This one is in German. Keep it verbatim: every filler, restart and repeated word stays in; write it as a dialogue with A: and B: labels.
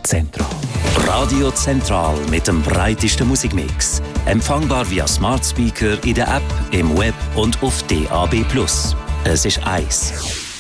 A: Zentral.
B: Radio Zentral mit dem breitesten Musikmix. Empfangbar via Smart Speaker in der App, im Web und auf D A B plus. Es ist eins